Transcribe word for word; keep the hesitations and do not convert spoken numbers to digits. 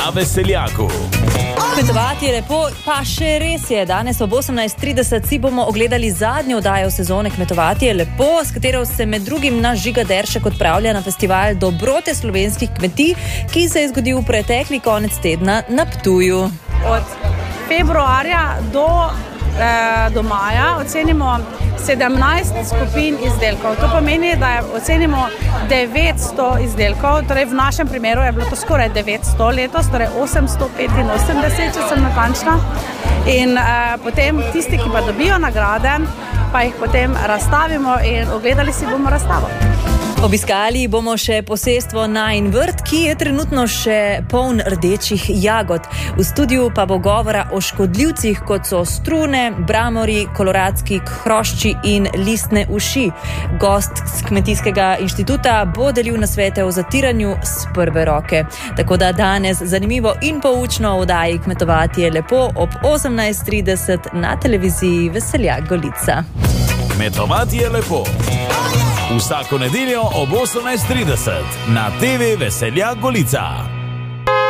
na Veseljaku. Kmetovati je lepo, pa še res je. Danes ob osemnajst trideset si bomo ogledali zadnjo oddajo sezone Kmetovati je lepo, s katero se med drugim naš Žiga Deršek odpravlja na festival dobrote slovenskih kmetij, ki se je zgodil pretekli konec tedna na Ptuju. Od februarja do, eh, do maja ocenimo sedemnajst skupin izdelkov. To pomeni, da ocenimo devetsto izdelkov, torej v našem primeru je bilo to skoraj devetsto letos, torej osemsto petinosemdeset, če sem natančna. In eh, potem tisti, ki pa dobijo nagrade, pa jih potem razstavimo in ogledali si bomo razstavo. Obiskali bomo še posestvo Najin vrt, ki je trenutno še poln rdečih jagod. V studiu pa bo govora o škodljivcih, kot so strune, bramori, koloradski hrošči in listne uši. Gost z Kmetijskega inštituta bo delil nasvete o zatiranju s prve roke. Tako da danes zanimivo in poučno v oddaji Kmetovati je lepo ob osemnajst trideset na televiziji Veseljak Golica. Kmetovati je lepo. Vsako nedeljo ob osemnajst trideset na te ve Veseljak Golica.